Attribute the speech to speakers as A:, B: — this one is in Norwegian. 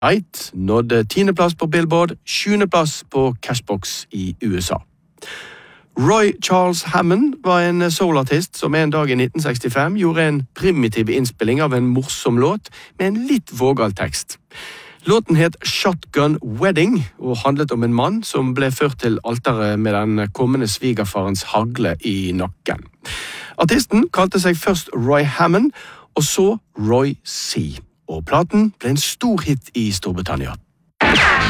A: Night nådde 10. plass på Billboard, 7. plass på Cashbox i USA. Roy Charles Hammond var en soulartist som en dag i 1965 gjorde en primitiv innspilling av en morsom låt med en litt vågal tekst. Låten het Shotgun Wedding og handlet om en mann som ble ført til alteret med den kommende svigerfarens hagle i nakken. Artisten kalte seg først Roy Hammond og så Roy C. Og platen ble en stor hit i Storbritannia.